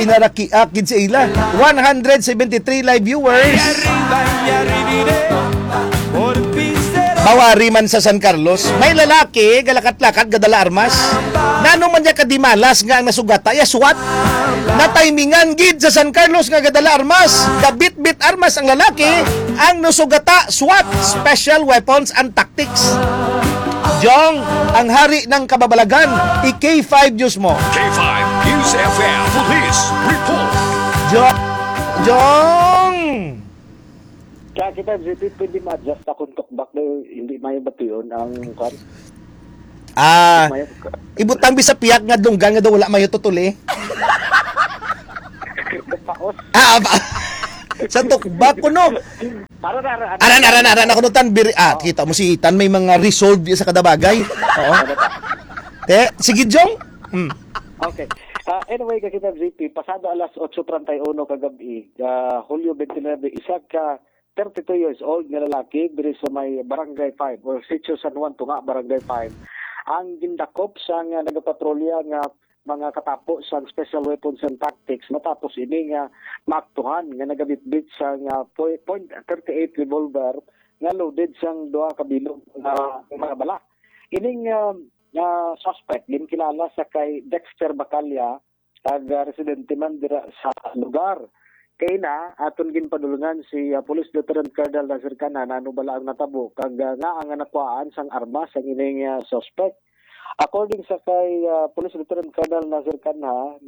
pinarakiakid sa ila. 173 live viewers. Bawari man sa San Carlos, may lalaki galakat-lakat gadala armas. Nano man niya kadimalas nga ang nasugata ya SWAT. Na timingan gid sa San Carlos nga gadala armas. Gabit-bit armas ang lalaki, ang nasugata SWAT, Special Weapons and Tactics. Jong, ang hari ng kababalagan, i-K5 News mo. K5 News FM Police Report. Jong! Kaya kita, JP, pwede ma-adjust akong talkback na hindi may batuyon ang kan. Ibutang bisa piyak nga dunggan nga daw wala mayo tutuli. Paos. Sa talkback ko no. Aran ako nutan kita mo si Itan may mga resolve sa kada bagay. Oo. Sige Jong. Okay. Anyway, kakita JP, pasado alas 8:31 kagabi, Hulyo 29, isa ka 32 years old nga lalaki diri sa may Barangay 5 or Sitio San Juan tunga Barangay 5 ang gindakop sa nga nagapatrolya nga mga katapo sa Special Weapons and Tactics matapos ini nga maaktuhan nga nagabitbit sa nga .38 revolver nga loaded sang duha ka bilog nga mga bala. Ining suspect din kilala sa kay Dexter Bacalya ag residente man dira sa lugar. Kay na aton ginpadulungan si Police Lieutenant Colonel Nazir Canha nano bala ang natabo kag nga ang nakuhaan sang armas ang ining suspect. According sa kay Police Lieutenant Colonel Nazir Canha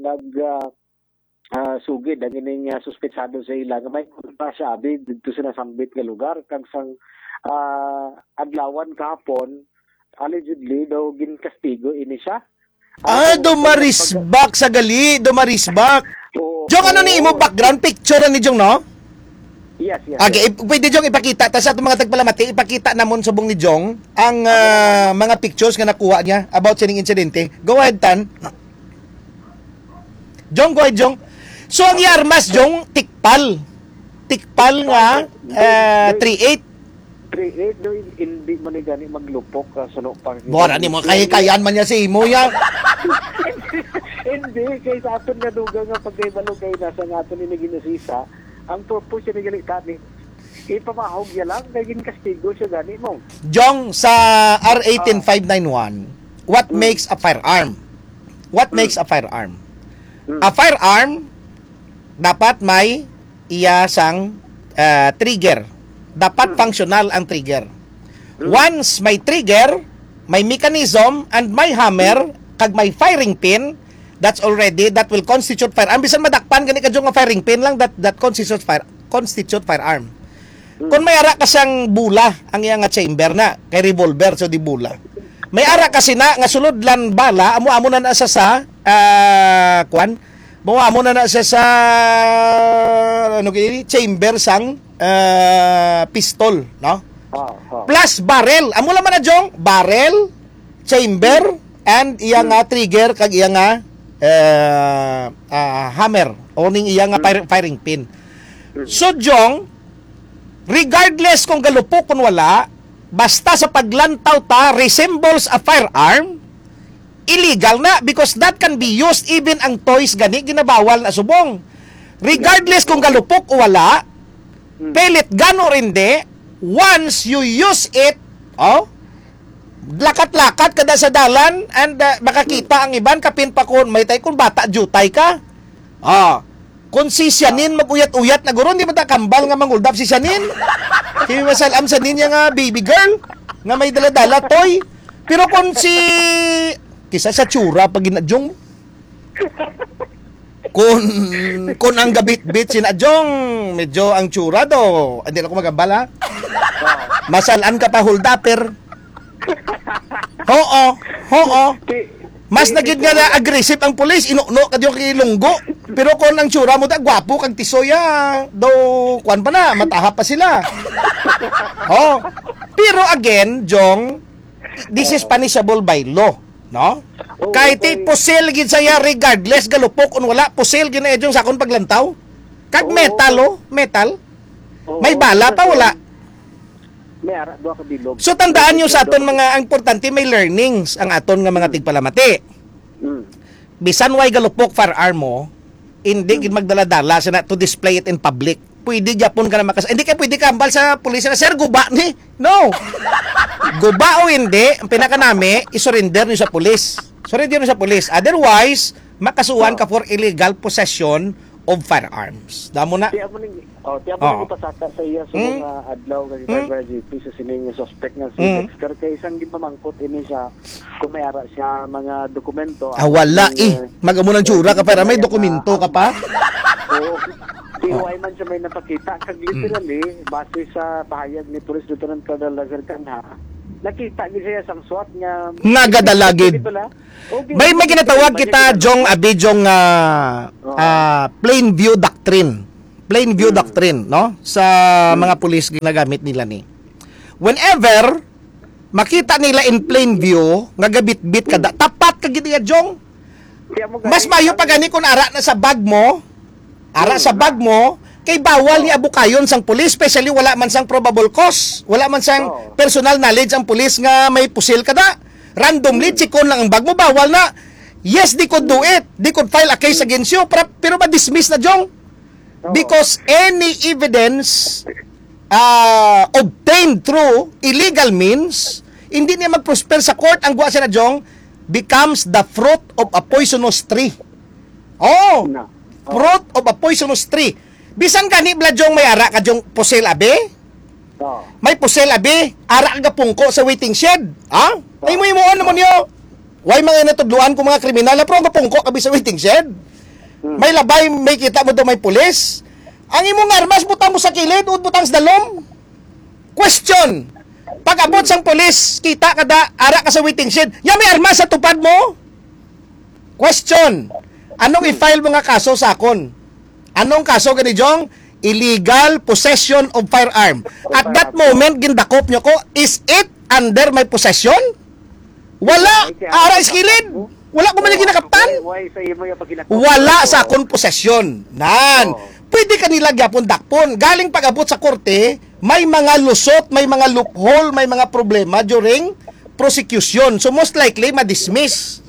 sugid ang ining suspetsado sa ila nga may pa siya dito sa nasambit nga lugar kag sang adlawan kahapon allegedly daw ginkastigo ini siya. Dumarisbak sa gali, dumarisbak. Jong, ano ni imo background picture ni Jong, no? Yes. Okay, pwede Jong ipakita ta sa itong mga tagpalamati, ipakita namon subong ni Jong ang mga pictures nga nakuha niya about sa ning insidente. Go ahead, Tan. Jong, go ahead, Jong. So, ang armas, Jong, tikpal. Tikpal nga, 38. 38 do hindi man ni gani maglupok sa no pang. Bora ni mo kay-kayan man niya si imo ya. Hindi kay sa aton nga dugang nga pagkaybalo kay nasa nga aton ni ginasisa ang purpose ni gali tani ipamahog ya lang kay ginkastigo siya gani mo. Jong, sa R18591, what makes a firearm? What makes a firearm? A firearm dapat may iyasang trigger. Dapat functional ang trigger. Once may trigger, may mechanism, and may hammer, kag may firing pin, that will constitute firearm. Bisan madakpan, gani ka nga firing pin lang, that constitute firearm. Kung may ara kasang bula, ang iyang chamber na, kay revolver, so di bula. May ara kasi na, nga sulod lan bala, amo na sa amo na siya sa chamber sang pistol, no? Plus barrel. Amo laman na Jong, barrel, chamber, and iya nga trigger kag iya nga hammer o ning iya nga firing pin. So Jong, regardless kung galupok kun wala, basta sa paglantaw ta resembles a firearm, illegal na because that can be used even ang toys gani ginabawal na subong. Regardless kung galupok o wala, pellet gun or hindi, once you use it, lakat-lakat kada sa dalan and makakita ang iban kapin pa kun may tay kun bata jutay ka. Kung si Sianin maguyat-uyat na guro, hindi mo ta kambal nga manguldap si Sianin. Hindi masalam sa niya nga baby girl nga may dala-dala toy. Pero kung si kisa sa tsura pag ginadjong kung ang gabit-bit sinadjong medyo ang tsura do hindi ako magambala. Masalan ka pa holdapper. Oo. Mas nagid nga na aggressive ang pulis, inuno kadyo kay lunggo. Pero kung ang tsura mo da gwapo kag tisoya, do kwan pa na, mataha pa sila. Pero again, Jong, this is punishable by law, no? Kahit pusil gid saya regardless galupok kung wala pusil gid na Jong sakon paglantaw. Kag metal, metal. May bala pa wala. May ara duha ka bilog. So tandaan niyo sa aton mga ang importante may learnings ang aton nga mga tigpalamati. Bisan way galupok firearm mo, hindi gid magdala-dala sana to display it in public. Pwede gyapon ka na hindi ka pwede kambal sa pulis na sir guba ni. No. Guba o hindi, ang pinaka nami isurrender niyo sa pulis. Surrender niyo sa pulis. Otherwise, makasuhan ka for illegal possession of firearms. Damo na. Tiya mo ning ipasaka sa iya sa mga adlaw kasi GP sa sining suspect nga si Dexter kay isang gipamangkot ini siya kung may ara siya mga dokumento. Wala Mag-amo ng tsura ka para may dokumento ka pa. Oo. Tiway man siya may napakita kag literally base sa pahayag ni Police Lieutenant Colonel Lazar Canha nakita ni siya sang SWAT nga nagadalagid. May ginatawag kita Jong Abijong plain view doctrine. Plain view doctrine, no? Sa mga pulis ginagamit nila ni. Whenever makita nila in plain view nga gabit-bit kada tapat ka gid Jong. Mas mayo pa gani kung ara na sa bag mo. Ara sa bag mo, kay bawal ni abukayon sang pulis, especially wala man sang probable cause, wala man sang personal knowledge ang pulis nga may pusil kada. Randomly, chikon lang ang bag mo, bawal na. Yes, they could do it. They could file a case against you, pero ma-dismiss na, Jong. Because any evidence obtained through illegal means, hindi niya mag-prosper sa court, ang guwa siya na, Jong, becomes the fruit of a poisonous tree. Fruit of a poisonous tree. Bisan gani Bladjong may ara ka Jong pusel abe? May pusel abe, ara ka pungko sa waiting shed. Ay mo imuon naman yo. Why mga natudluan ko mga kriminal pero mapungko kabi sa waiting shed. May labay, may kita mo daw may pulis. Ang imong armas butang mo sa kilid, butang sa dalom. Question. Pag abot sang pulis, kita kada ara ka sa waiting shed. Ya may armas sa tupad mo? Question. Anong i-file mga kaso sa akon? Anong kaso gani Jong? Illegal possession of firearm. At that moment, gindakop nyo ko, is it under my possession? Wala. Ara iskilid. Wala ko man yung ginakaptan. Wala sa akong possession. Pwede kanila gyapon dakpon. Galing pag-abot sa korte, may mga lusot, may mga loophole, may mga problema during prosecution. So most likely, ma-dismiss.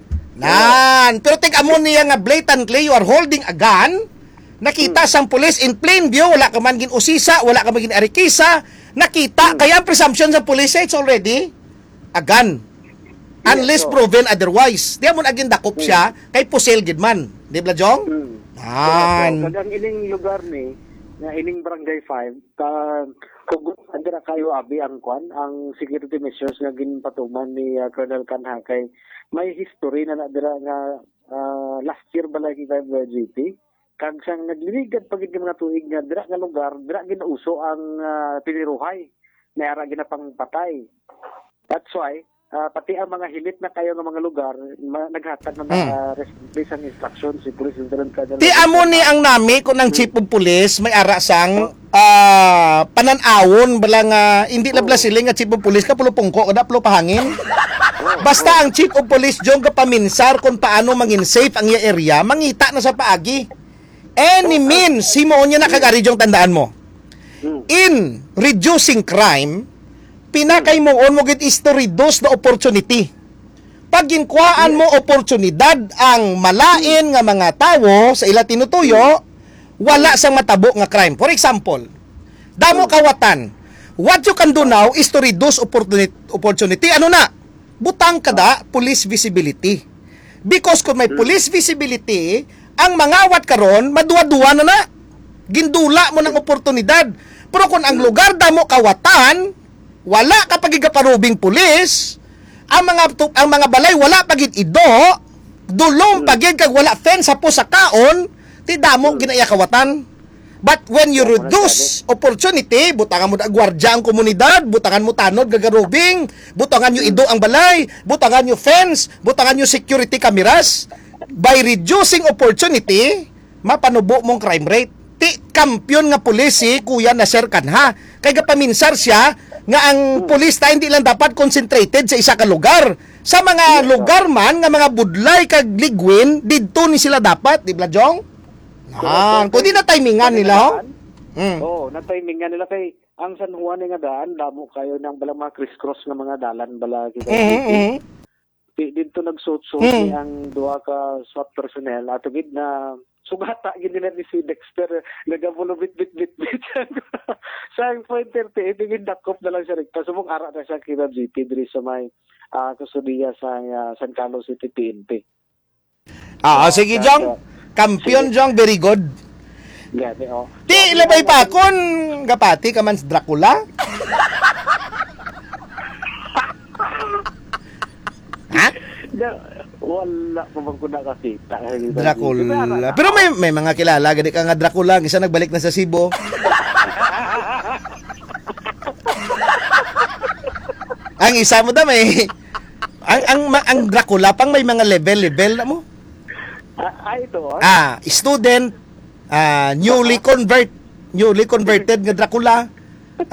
Pero tig-amon niya nga blatantly, you are holding a gun, nakita sang police in plain view, wala ka man gin-usisa, wala ka man gin-arikisa, nakita, kaya ang presumption sa police, it's already a gun. Unless proven otherwise. Di mo agin dakop siya, kay pusel gid man. Di ba, Jong? Kagang ining lugar ni, na ining Barangay 5, kung andira kayo abi ang ang security measures nga ginpatuman ni Colonel Canha kay may history na nadira nga last year balay kay GP kag sang nagliligad pagid mga tuig nga dira nga lugar dira ginauso ang piniruhay na ara ginapang patay. That's why pati ang mga hilit na kayo ng mga lugar naghatag ng recent instructions si Police Lieutenant Colonel. Ti amo ni ang nami ko ng Chief of Police may ara sang pananawon bala nga hindi labla sila nga Chief of Police ka pulupungko kada pulo pahangin. Basta ang Chief of Police Jong kapaminsar kung paano mangin safe ang iya area, mangita na sa paagi. Any means himo nya nakagari Jong tandaan mo. In reducing crime, pinakay mo on mo gid is to reduce the opportunity. Pag ginkuhaan mo oportunidad ang malain nga mga tawo sa ila tinutuyo, wala sang matabo nga crime. For example, damo kawatan. What you can do now is to reduce opportunity. Ano na? Butang kada police visibility. Because kung may police visibility, ang mangawat karon maduwa-duwa na. Gindula mo ng oportunidad. Pero kung ang lugar damo kawatan, wala kapag igaparubing pulis, ang mga balay wala pagid ido, dulong pagid kag wala fence sa sa kaon, ti damo ginaya kawatan. But when you reduce opportunity, butangan mo na gwardiya ang komunidad, butangan mo tanod gagarubing, butangan nyo ido ang balay, butangan nyo fence, butangan nyo security cameras. By reducing opportunity, mapanubo mong crime rate. Ti kampiyon nga polisi, Kuya Nasir Canha. Kaya kapaminsar siya, nga ang pulis ta hindi lang dapat concentrated sa isa ka lugar. Sa mga lugar man, nga mga budlay kag ligwin, didto ni sila dapat, di ba, Jong? Kung di na timingan nila, na-timingan nila kay ang San Juan nga daan, damo kayo ng balang mga criss-cross nga mga dalan bala kita. Dito nagsuot-suot ang duha ka SWAT personnel at gid na sugata gid nila ni si Dexter nagabulo bit sa point 38 gindakop na lang siya rekta subong ara na siya kay GP diri sa may kusudiya sa San Carlos City PNP. Sige Jong. Kampiyon Jong, very good. Gani Ti labay pa kon gapati ka man sa Dracula. Ha? Wala ko bang kuna nakakita. Dracula. Pero may mga kilala gani ka nga Dracula, isa nagbalik na sa Cebu. Ang isa mo daw may ang Dracula pang may mga level na mo. Ito. Student, newly converted nga Dracula.